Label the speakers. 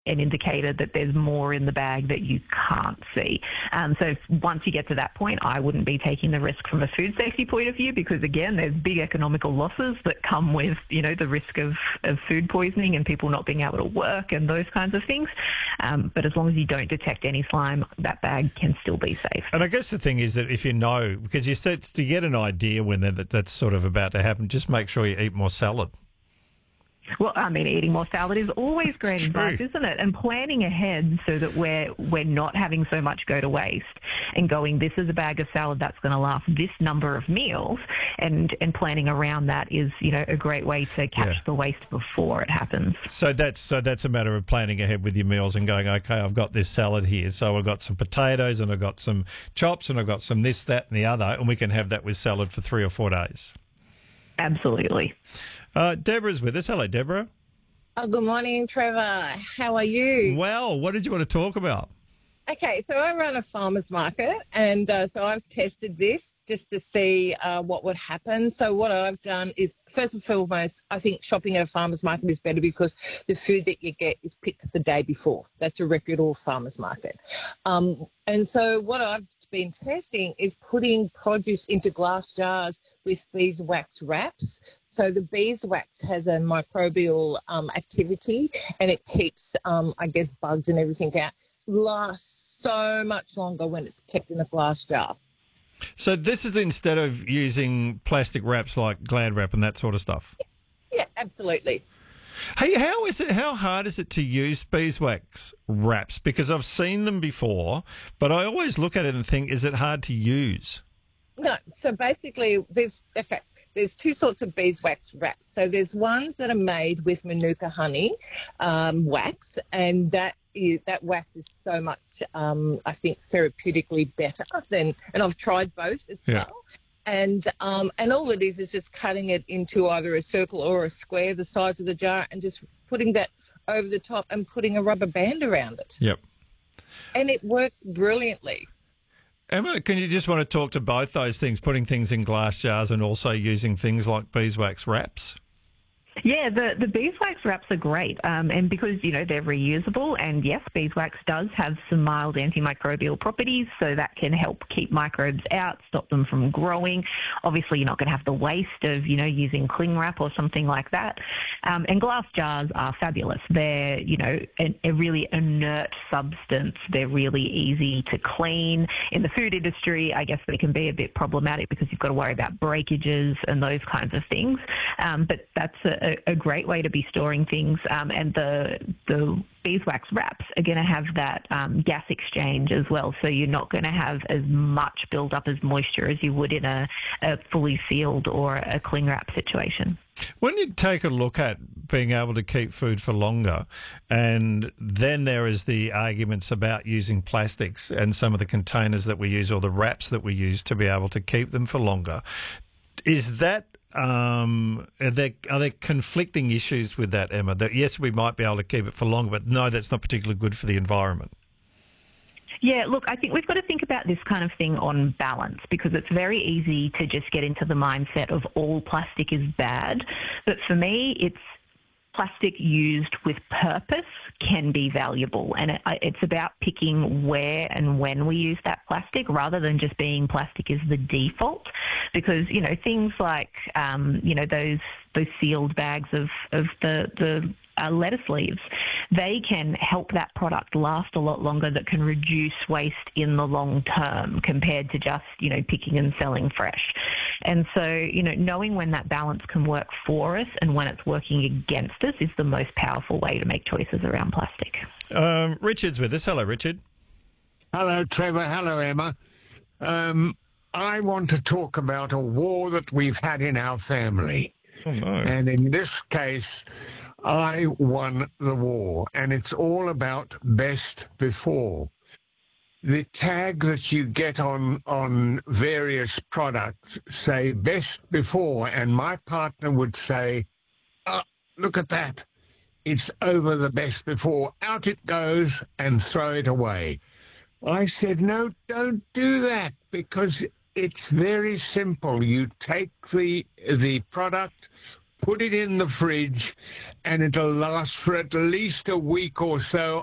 Speaker 1: an indicator that there's more in the bag that you can't see. So once you get to that point, I wouldn't be taking the risk from a food safety point of view because, again, there's big economical losses that come with, the risk of food poisoning and people not being able to work and those kinds of things. But as long as you don't detect any slime, that bag can still be safe.
Speaker 2: And I guess the thing is that if you know, because you said to get an idea when that's sort of about to happen, just make sure you eat more salad.
Speaker 1: Well, eating more salad is always great advice, isn't it? And planning ahead so that we're not having so much go to waste and going, this is a bag of salad that's going to last this number of meals, and planning around that is, a great way to catch the waste before it happens.
Speaker 2: So that's a matter of planning ahead with your meals and going, okay, I've got this salad here, so I've got some potatoes and I've got some chops and I've got some this, that and the other, and we can have that with salad for 3 or 4 days.
Speaker 1: Absolutely.
Speaker 2: Deborah's with us. Hello, Deborah.
Speaker 3: Oh, good morning, Trevor. How are you?
Speaker 2: Well, what did you want to talk about?
Speaker 3: Okay, so I run a farmer's market, and so I've tested this just to see what would happen. So what I've done is, first and foremost, I think shopping at a farmer's market is better because the food that you get is picked the day before. That's a reputable farmer's market. And so what I've been testing is putting produce into glass jars with beeswax wraps. So the beeswax has a microbial activity, and it keeps, bugs and everything out. Lasts so much longer when it's kept in a glass jar.
Speaker 2: So this is instead of using plastic wraps like Glad Wrap and that sort of stuff?
Speaker 3: Yeah, absolutely.
Speaker 2: Hey, how hard is it to use beeswax wraps? Because I've seen them before, but I always look at it and think, is it hard to use?
Speaker 3: No, so basically there's two sorts of beeswax wraps. So there's ones that are made with Manuka honey wax, and that wax is so much, I think, therapeutically better than, and I've tried both as well. And all it is just cutting it into either a circle or a square, the size of the jar, and just putting that over the top and putting a rubber band around it.
Speaker 2: Yep.
Speaker 3: And it works brilliantly.
Speaker 2: Emma, can you just want to talk to both those things, putting things in glass jars and also using things like beeswax wraps?
Speaker 1: Yeah, the beeswax wraps are great, and because, they're reusable, and yes, beeswax does have some mild antimicrobial properties, so that can help keep microbes out, stop them from growing. Obviously, you're not going to have the waste of, using cling wrap or something like that. And glass jars are fabulous. They're, a really inert substance. They're really easy to clean. In the food industry, I guess they can be a bit problematic because you've got to worry about breakages and those kinds of things. But that's a great way to be storing things, and the beeswax wraps are going to have that gas exchange as well, so you're not going to have as much build up as moisture as you would in a fully sealed or a cling wrap situation.
Speaker 2: When you take a look at being able to keep food for longer, and then there is the arguments about using plastics and some of the containers that we use or the wraps that we use to be able to keep them for longer, is that are there conflicting issues with that, Emma? That yes, we might be able to keep it for longer, but no, that's not particularly good for the environment.
Speaker 1: Yeah, look, I think we've got to think about this kind of thing on balance, because it's very easy to just get into the mindset of all plastic is bad. But for me, it's plastic used with purpose can be valuable, and it's about picking where and when we use that plastic rather than just being plastic is the default, because things like those sealed bags of the lettuce leaves, they can help that product last a lot longer, that can reduce waste in the long term compared to just picking and selling fresh. And so knowing when that balance can work for us and when it's working against us is the most powerful way to make choices around plastic.
Speaker 2: Richard's with us. Hello, Richard.
Speaker 4: Hello, Trevor. Hello, Emma. I want to talk about a war that we've had in our family.
Speaker 2: Oh, no.
Speaker 4: And in this case, I won the war, and it's all about best before. The tag that you get on various products say best before, and my partner would say, oh, look at that. It's over the best before. Out it goes, and throw it away. I said, no, don't do that, because it's very simple. You take the product, put it in the fridge, and it'll last for at least a week or so